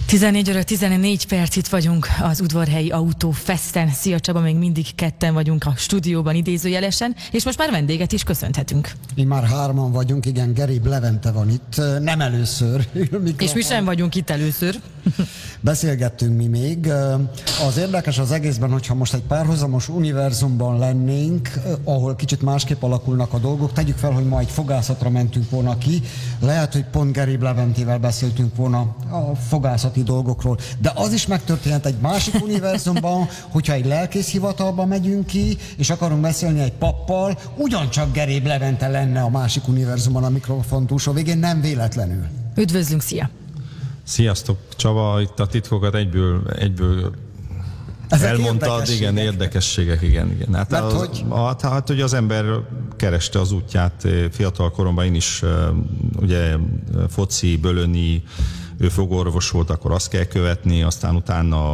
14 óra 14 perc, itt vagyunk az Udvarhelyi Autófesten. Szia Csaba, még mindig ketten vagyunk a stúdióban idézőjelesen, és most már vendéget is köszönhetünk. Mi már hárman vagyunk, igen, Gerib Levente van itt, nem először. És mi sem vagyunk itt először. Beszélgettünk mi még. Az érdekes az egészben, hogyha most egy párhuzamos univerzumban lennénk, ahol kicsit másképp alakulnak a dolgok, tegyük fel, hogy ma egy fogászatra mentünk volna ki, lehet, hogy pont Gerib Leventével beszéltünk volna a fogászati dolgokról, de az is megtörténhet egy másik univerzumban, hogyha egy lelkészhivatalba megyünk ki, és akarunk beszélni egy pappal, ugyancsak Gerib Levente lenne a másik univerzumban a mikrofon túlsó végén, nem véletlenül. Üdvözlünk, szia! Sziasztok, Csaba, itt a titkokat egyből elmondtad, igen, érdekességek, igen. Hát, hogy az ember kereste az útját, fiatal koromban én is, ugye foci, bölöni, ő fogorvos volt, akkor azt kell követni, aztán utána